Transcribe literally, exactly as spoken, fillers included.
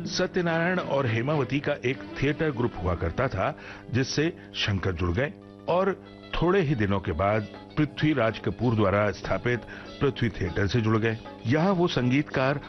सत्यनारायण और हेमावती का एक थिएटर ग्रुप हुआ करता था, जिससे शंकर जुड़ गए और थोड़े ही दिनों के बाद पृथ्वीराज कपूर द्वारा स्थापित पृथ्वी थिएटर से जुड़ गए। यहाँ वो संगीतकार